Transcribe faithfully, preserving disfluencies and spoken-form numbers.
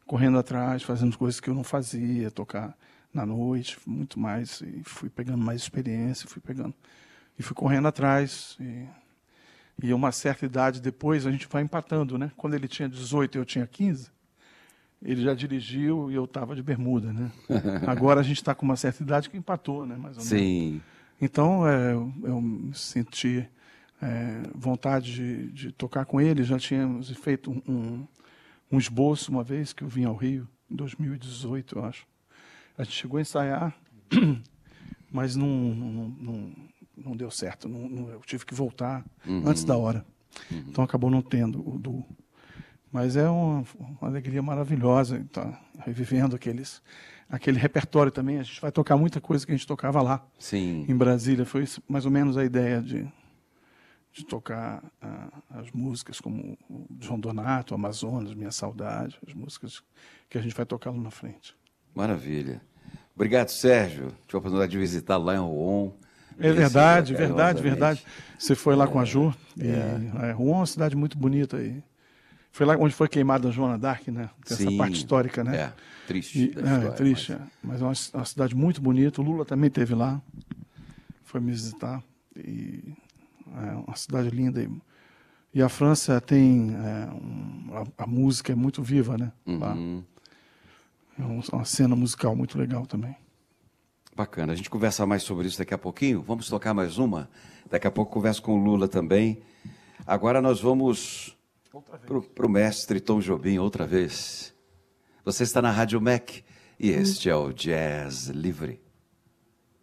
correndo atrás, fazendo coisas que eu não fazia, tocar na noite, muito mais, e fui pegando mais experiência, fui pegando, e fui correndo atrás, e, e uma certa idade depois a gente vai empatando, né? Quando ele tinha dezoito e eu tinha quinze, ele já dirigiu e eu estava de bermuda, né? Agora a gente está com uma certa idade que empatou, né? Mais ou menos. Sim. Então, é, eu senti é, vontade de, de tocar com ele. Já tínhamos feito um, um, um esboço uma vez que eu vim ao Rio, em dois mil e dezoito, eu acho. A gente chegou a ensaiar, mas não, não, não, não deu certo. Não, não, eu tive que voltar uhum. antes da hora. Uhum. Então, acabou não tendo o duo. Mas é uma, uma alegria maravilhosa estar revivendo aqueles, aquele repertório também. A gente vai tocar muita coisa que a gente tocava lá, Sim. em Brasília. Foi mais ou menos a ideia de, de tocar uh, as músicas como o João Donato, Amazonas, Minha Saudade, as músicas que a gente vai tocar lá na frente. Maravilha. Obrigado, Sérgio. Tive a oportunidade de visitar lá em Rouen. É verdade, verdade, verdade. Você foi lá é, com a Ju. E, é. É, Rouen é uma cidade muito bonita aí. Foi lá onde foi queimada a Joana d'Arc, né? Essa Sim, parte histórica, né? É, triste. E, é, história, triste, mas... É. Mas é uma, uma cidade muito bonita. O Lula também esteve lá, foi me visitar. E é uma cidade linda. E, e a França tem... É, um, a, a música é muito viva, né? Lá. Uhum. É uma cena musical muito legal também. Bacana. A gente conversa mais sobre isso daqui a pouquinho. Vamos tocar mais uma. Daqui a pouco converso com o Lula também. Agora nós vamos... Para o mestre Tom Jobim, outra vez. Você está na Rádio M E C e este é o Jazz Livre.